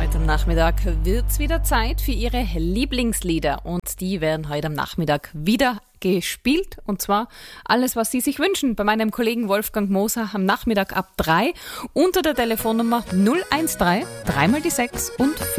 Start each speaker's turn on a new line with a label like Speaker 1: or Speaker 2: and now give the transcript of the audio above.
Speaker 1: Heute am Nachmittag wird's wieder Zeit für Ihre Lieblingslieder und die werden heute am Nachmittag wieder gespielt und zwar alles, was Sie sich wünschen bei meinem Kollegen Wolfgang Moser am Nachmittag ab 3 unter der Telefonnummer 013 3 mal die 6 und